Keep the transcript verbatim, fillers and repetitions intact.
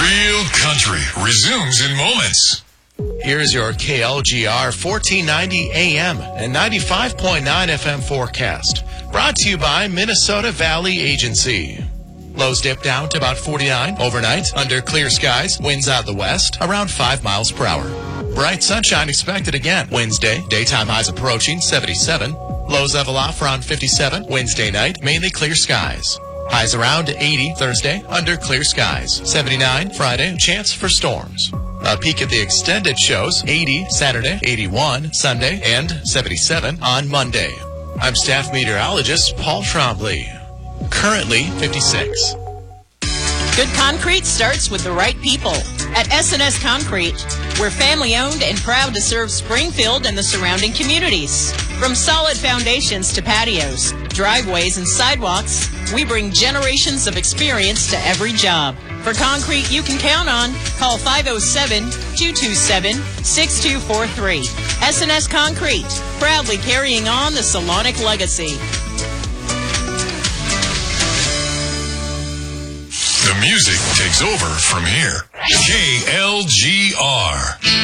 Real Country resumes in moments. Here's your K L G R fourteen ninety A M and ninety-five point nine F M forecast. Brought to you by Minnesota Valley Agency. Lows dip down to about forty-nine overnight. Under clear skies, winds out of the west, around five miles per hour. Bright sunshine expected again Wednesday. Daytime highs approaching seventy-seven. Lows level off around fifty-seven. Wednesday night, mainly clear skies. Highs around eighty Thursday, under clear skies. seventy-nine Friday, chance for storms. A peek at the extended shows, eighty Saturday, eighty-one Sunday, and seventy-seven on Monday. I'm staff meteorologist Paul Trombley. Currently fifty-six. Good concrete starts with the right people. At S and S Concrete, we're family-owned and proud to serve Springfield and the surrounding communities. From solid foundations to patios, driveways, and sidewalks, we bring generations of experience to every job. For concrete you can count on, call five oh seven, two two seven, six two four three. S and S Concrete, proudly carrying on the Salonic legacy. The music takes over from here. K L G R.